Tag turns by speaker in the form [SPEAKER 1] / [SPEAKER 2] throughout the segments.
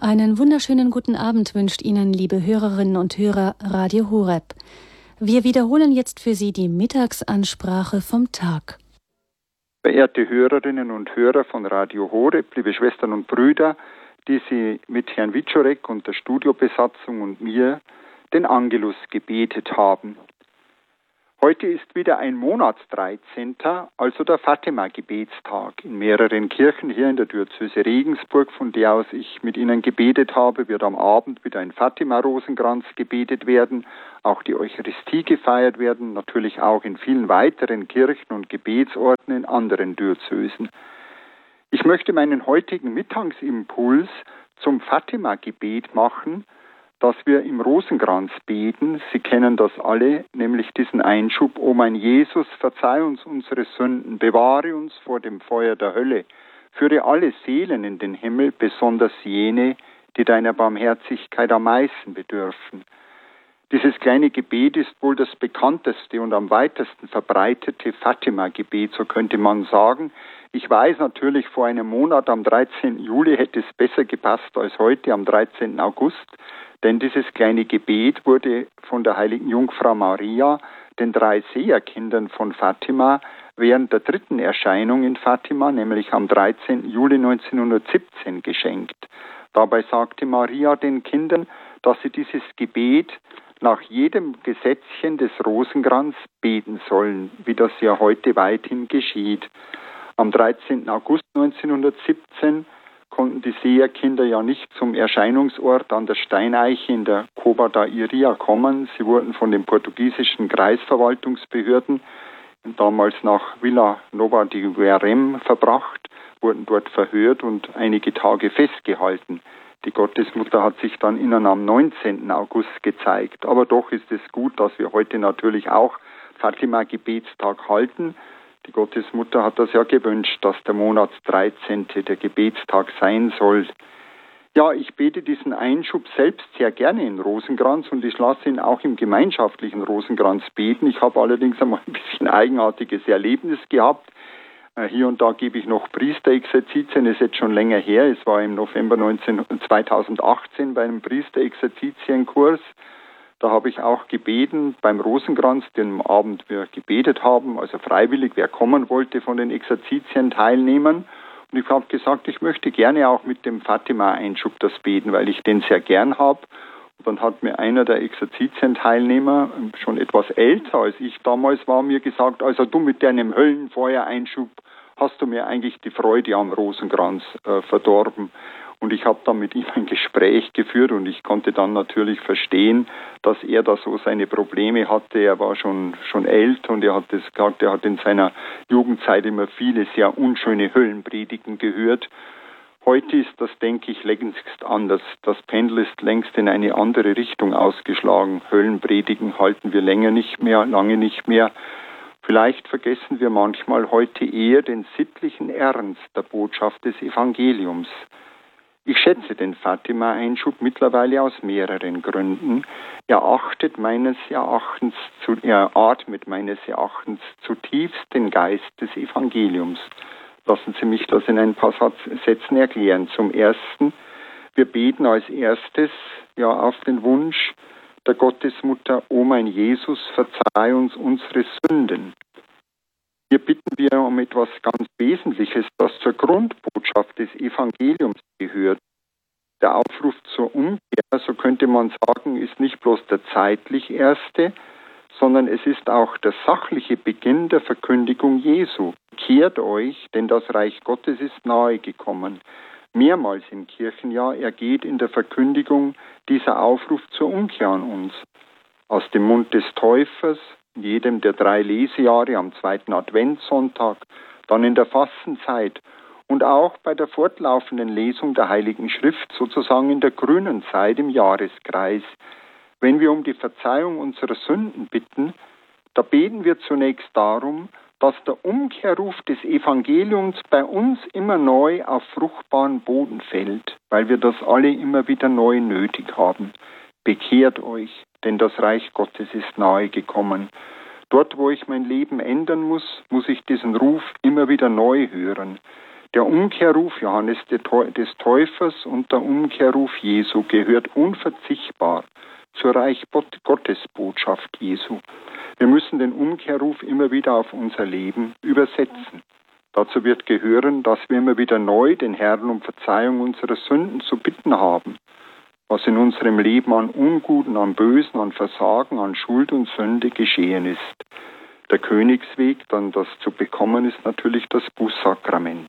[SPEAKER 1] Einen wunderschönen guten Abend wünscht Ihnen, liebe Hörerinnen und Hörer, Radio Horeb. Wir wiederholen jetzt für Sie die Mittagsansprache vom Tag.
[SPEAKER 2] Verehrte Hörerinnen und Hörer von Radio Horeb, liebe Schwestern und Brüder, die Sie mit Herrn Wiczorek und der Studiobesatzung und mir den Angelus gebetet haben. Heute ist wieder ein Monats-13., also der Fatima-Gebetstag. In mehreren Kirchen hier in der Diözese Regensburg, von der aus ich mit Ihnen gebetet habe, wird am Abend wieder ein Fatima-Rosenkranz gebetet werden, auch die Eucharistie gefeiert werden, natürlich auch in vielen weiteren Kirchen und Gebetsorten in anderen Diözesen. Ich möchte meinen heutigen Mittagsimpuls zum Fatima-Gebet machen, dass wir im Rosenkranz beten. Sie kennen das alle, nämlich diesen Einschub: O mein Jesus, verzeih uns unsere Sünden, bewahre uns vor dem Feuer der Hölle, führe alle Seelen in den Himmel, besonders jene, die deiner Barmherzigkeit am meisten bedürfen. Dieses kleine Gebet ist wohl das bekannteste und am weitesten verbreitete Fatima-Gebet, so könnte man sagen. Ich weiß natürlich, vor einem Monat am 13. Juli hätte es besser gepasst als heute am 13. August, denn dieses kleine Gebet wurde von der heiligen Jungfrau Maria, den 3 Seherkindern von Fatima, während der 3. Erscheinung in Fatima, nämlich am 13. Juli 1917, geschenkt. Dabei sagte Maria den Kindern, dass sie dieses Gebet nach jedem Gesetzchen des Rosenkranz beten sollen, wie das ja heute weithin geschieht. Am 13. August 1917 konnten die Seherkinder ja nicht zum Erscheinungsort an der Steineiche in der Cova da Iria kommen. Sie wurden von den portugiesischen Kreisverwaltungsbehörden damals nach Vila Nova de Guerrem verbracht, wurden dort verhört und einige Tage festgehalten. Die Gottesmutter hat sich dann ihnen am 19. August gezeigt. Aber doch ist es gut, dass wir heute natürlich auch Fatima-Gebetstag halten. Die Gottesmutter hat das ja gewünscht, dass der Monats 13. der Gebetstag sein soll. Ja, ich bete diesen Einschub selbst sehr gerne in Rosenkranz und ich lasse ihn auch im gemeinschaftlichen Rosenkranz beten. Ich habe allerdings einmal ein bisschen eigenartiges Erlebnis gehabt. Hier und da gebe ich noch Priesterexerzitien, ist jetzt schon länger her. Es war im November 2018 bei einem Priesterexerzitienkurs. Da habe ich auch gebeten beim Rosenkranz, den am Abend wir gebetet haben, also freiwillig, wer kommen wollte von den Exerzitien-Teilnehmern. Und ich habe gesagt, ich möchte gerne auch mit dem Fatima-Einschub das beten, weil ich den sehr gern habe. Und dann hat mir einer der Exerzitien-Teilnehmer, schon etwas älter als ich damals war, mir gesagt, also du mit deinem Höllenfeuer-Einschub hast du mir eigentlich die Freude am Rosenkranz verdorben. Und ich habe dann mit ihm ein Gespräch geführt und ich konnte dann natürlich verstehen, dass er da so seine Probleme hatte. Er war schon älter und er hat das gesagt, er hat in seiner Jugendzeit immer viele sehr unschöne Höllenpredigen gehört. Heute ist das, denke ich, längst anders. Das Pendel ist längst in eine andere Richtung ausgeschlagen. Höllenpredigen halten wir lange nicht mehr. Vielleicht vergessen wir manchmal heute eher den sittlichen Ernst der Botschaft des Evangeliums. Ich schätze den Fatima-Einschub mittlerweile aus mehreren Gründen. Er atmet meines Erachtens zutiefst den Geist des Evangeliums. Lassen Sie mich das in ein paar Sätzen erklären. Zum Ersten, wir beten als erstes auf den Wunsch der Gottesmutter: O mein Jesus, verzeih uns unsere Sünden. Hier bitten wir um etwas ganz Wesentliches, das zur Grundbotschaft des Evangeliums gehört. Der Aufruf zur Umkehr, so könnte man sagen, ist nicht bloß der zeitlich erste, sondern es ist auch der sachliche Beginn der Verkündigung Jesu. Kehrt euch, denn das Reich Gottes ist nahe gekommen. Mehrmals im Kirchenjahr ergeht in der Verkündigung dieser Aufruf zur Umkehr an uns. Aus dem Mund des Täufers, jedem der 3 Lesejahre am 2. Adventssonntag, dann in der Fastenzeit und auch bei der fortlaufenden Lesung der Heiligen Schrift, sozusagen in der grünen Zeit im Jahreskreis. Wenn wir um die Verzeihung unserer Sünden bitten, da beten wir zunächst darum, dass der Umkehrruf des Evangeliums bei uns immer neu auf fruchtbaren Boden fällt, weil wir das alle immer wieder neu nötig haben. Bekehrt euch, denn das Reich Gottes ist nahe gekommen. Dort, wo ich mein Leben ändern muss, muss ich diesen Ruf immer wieder neu hören. Der Umkehrruf Johannes des Täufers und der Umkehrruf Jesu gehört unverzichtbar zur Reich Gottes Botschaft Jesu. Wir müssen den Umkehrruf immer wieder auf unser Leben übersetzen. Dazu wird gehören, dass wir immer wieder neu den Herrn um Verzeihung unserer Sünden zu bitten haben. Was in unserem Leben an Unguten, an Bösen, an Versagen, an Schuld und Sünde geschehen ist. Der Königsweg, dann das zu bekommen, ist natürlich das Bußsakrament.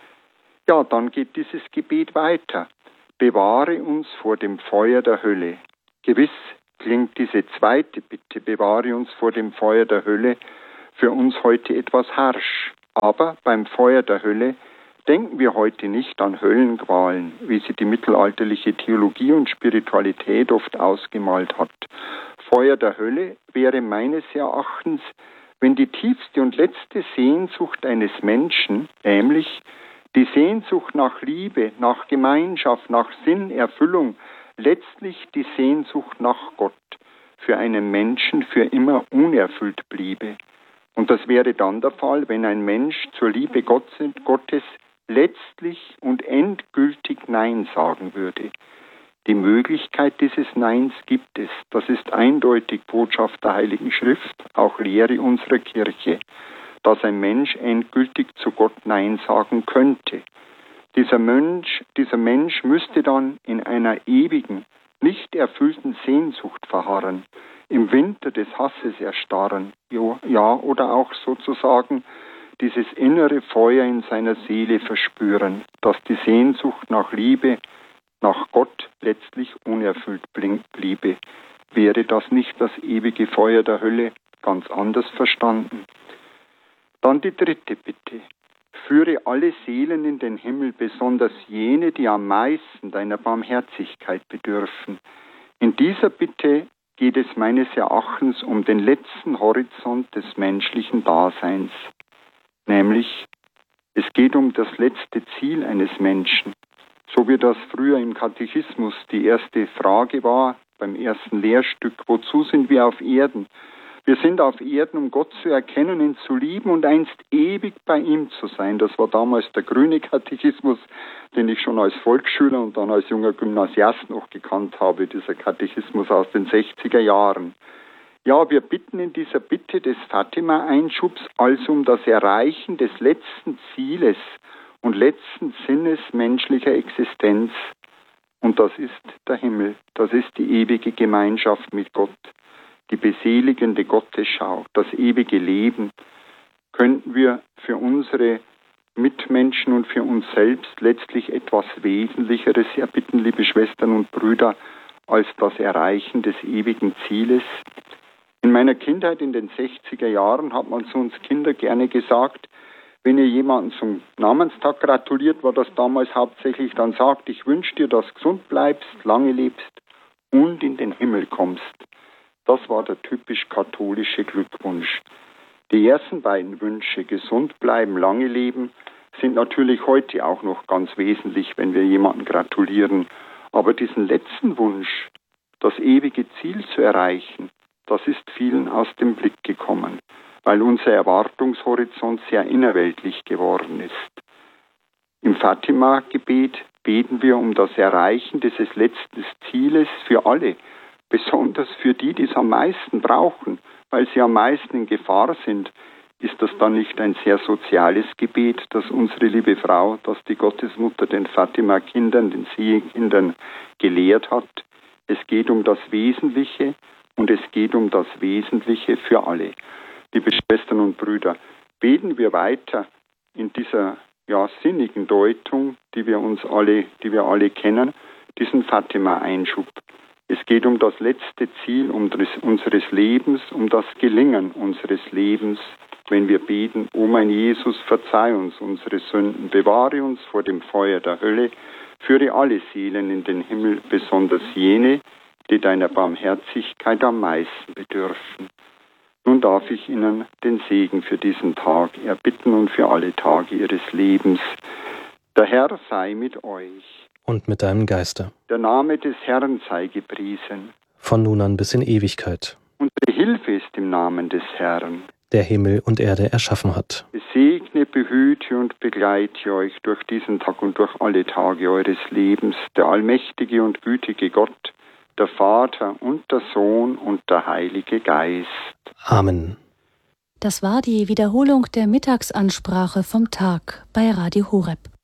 [SPEAKER 2] Ja, dann geht dieses Gebet weiter. Bewahre uns vor dem Feuer der Hölle. Gewiss klingt diese zweite Bitte, bewahre uns vor dem Feuer der Hölle, für uns heute etwas harsch. Aber beim Feuer der Hölle denken wir heute nicht an Höllenqualen, wie sie die mittelalterliche Theologie und Spiritualität oft ausgemalt hat. Feuer der Hölle wäre meines Erachtens, wenn die tiefste und letzte Sehnsucht eines Menschen, nämlich die Sehnsucht nach Liebe, nach Gemeinschaft, nach Sinnerfüllung, letztlich die Sehnsucht nach Gott für einen Menschen für immer unerfüllt bliebe. Und das wäre dann der Fall, wenn ein Mensch zur Liebe Gottes letztlich und endgültig Nein sagen würde. Die Möglichkeit dieses Neins gibt es. Das ist eindeutig Botschaft der Heiligen Schrift, auch Lehre unserer Kirche, dass ein Mensch endgültig zu Gott Nein sagen könnte. Dieser Mensch müsste dann in einer ewigen, nicht erfüllten Sehnsucht verharren, im Winter des Hasses erstarren, ja, oder auch sozusagen dieses innere Feuer in seiner Seele verspüren, dass die Sehnsucht nach Liebe, nach Gott letztlich unerfüllt bliebe. Wäre das nicht das ewige Feuer der Hölle, ganz anders verstanden? Dann die dritte Bitte. Führe alle Seelen in den Himmel, besonders jene, die am meisten deiner Barmherzigkeit bedürfen. In dieser Bitte geht es meines Erachtens um den letzten Horizont des menschlichen Daseins. Nämlich, es geht um das letzte Ziel eines Menschen. So wie das früher im Katechismus die erste Frage war, beim ersten Lehrstück, wozu sind wir auf Erden? Wir sind auf Erden, um Gott zu erkennen, ihn zu lieben und einst ewig bei ihm zu sein. Das war damals der grüne Katechismus, den ich schon als Volksschüler und dann als junger Gymnasiast noch gekannt habe, dieser Katechismus aus den 60er Jahren. Ja, wir bitten in dieser Bitte des Fatima-Einschubs also um das Erreichen des letzten Zieles und letzten Sinnes menschlicher Existenz. Und das ist der Himmel, das ist die ewige Gemeinschaft mit Gott. Die beseligende Gottesschau, das ewige Leben, könnten wir für unsere Mitmenschen und für uns selbst letztlich etwas Wesentlicheres erbitten, liebe Schwestern und Brüder, als das Erreichen des ewigen Zieles. In meiner Kindheit in den 60er Jahren hat man zu uns Kinder gerne gesagt, wenn ihr jemanden zum Namenstag gratuliert, war das damals hauptsächlich, dann sagt, ich wünsche dir, dass du gesund bleibst, lange lebst und in den Himmel kommst. Das war der typisch katholische Glückwunsch. Die ersten beiden Wünsche, gesund bleiben, lange leben, sind natürlich heute auch noch ganz wesentlich, wenn wir jemanden gratulieren. Aber diesen letzten Wunsch, das ewige Ziel zu erreichen, das ist vielen aus dem Blick gekommen, weil unser Erwartungshorizont sehr innerweltlich geworden ist. Im Fatima-Gebet beten wir um das Erreichen dieses letzten Zieles für alle, besonders für die, die es am meisten brauchen, weil sie am meisten in Gefahr sind. Ist das dann nicht ein sehr soziales Gebet, das unsere liebe Frau, das die Gottesmutter den Fatima-Kindern, den Seekindern gelehrt hat? Es geht um das Wesentliche und es geht um das Wesentliche für alle. Liebe Schwestern und Brüder, beten wir weiter in dieser sinnigen Deutung, die wir alle kennen, diesen Fatima-Einschub. Es geht um das letzte Ziel unseres Lebens, um das Gelingen unseres Lebens, wenn wir beten, o mein Jesus, verzeih uns unsere Sünden, bewahre uns vor dem Feuer der Hölle, führe alle Seelen in den Himmel, besonders jene, die deiner Barmherzigkeit am meisten bedürfen. Nun darf ich Ihnen den Segen für diesen Tag erbitten und für alle Tage Ihres Lebens. Der Herr sei mit euch.
[SPEAKER 3] Und mit deinem Geiste.
[SPEAKER 2] Der Name des Herrn sei gepriesen.
[SPEAKER 3] Von nun an bis in Ewigkeit.
[SPEAKER 2] Unsere Hilfe ist im Namen des Herrn,
[SPEAKER 3] der Himmel und Erde erschaffen hat.
[SPEAKER 2] Gesegne, behüte und begleite euch durch diesen Tag und durch alle Tage eures Lebens, der allmächtige und gütige Gott, der Vater und der Sohn und der Heilige Geist.
[SPEAKER 3] Amen.
[SPEAKER 1] Das war die Wiederholung der Mittagsansprache vom Tag bei Radio Horeb.